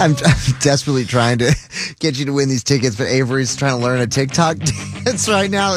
I'm desperately trying to get you to win these tickets, but Avery's trying to learn a TikTok dance right now.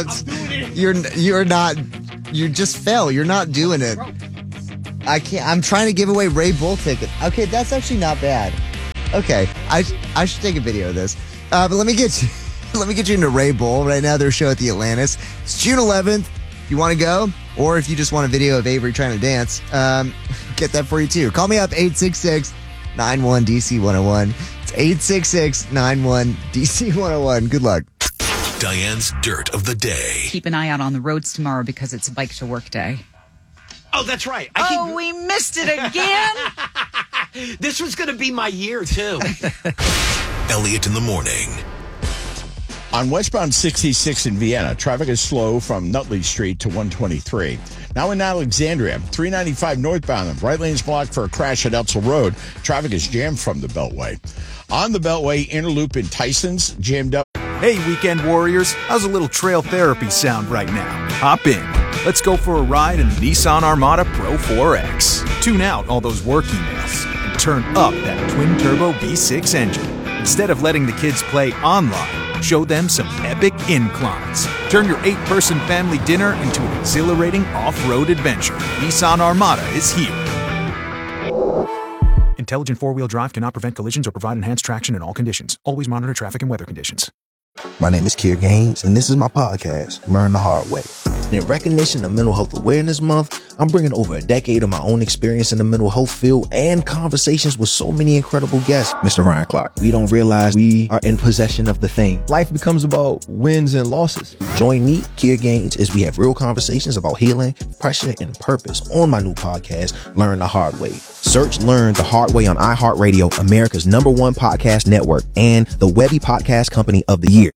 You just fell. You're not doing it. I can't. I'm trying to give away Ray Bull tickets. Okay, that's actually not bad. Okay, I should take a video of this. But let me get you into Ray Bull right now. Their show at the Atlantis. It's June 11th. If you want to go, or if you just want a video of Avery trying to dance, get that for you too. Call me up 866-91-DC-101. It's 866-91-DC-101. Good luck. Diane's Dirt of the Day. Keep an eye out on the roads tomorrow because it's a bike to work day. Oh, that's right. We missed it again. This was going to be my year, too. Elliot in the morning. On westbound 66 in Vienna, traffic is slow from Nutley Street to 123. Now in Alexandria, 395 northbound, right lane's blocked for a crash at Etzel Road. Traffic is jammed from the Beltway. On the Beltway, inner loop in Tyson's jammed up. Hey, weekend warriors, how's a little trail therapy sound right now? Hop in. Let's go for a ride in the Nissan Armada Pro 4X. Tune out all those work emails and turn up that twin-turbo V6 engine. Instead of letting the kids play online, show them some epic inclines. Turn your 8-person family dinner into an exhilarating off-road adventure. Nissan Armada is here. Intelligent four-wheel drive cannot prevent collisions or provide enhanced traction in all conditions. Always monitor traffic and weather conditions. My name is Kier Gaines, and this is my podcast, Learn the Hard Way. In recognition of Mental Health Awareness Month, I'm bringing over a decade of my own experience in the mental health field and conversations with so many incredible guests. Mr. Ryan Clark, we don't realize we are in possession of the thing. Life becomes about wins and losses. Join me, Kier Gaines, as we have real conversations about healing, pressure, and purpose on my new podcast, Learn the Hard Way. Search Learn the Hard Way on iHeartRadio, America's #1 podcast network, and the Webby Podcast Company of the Year.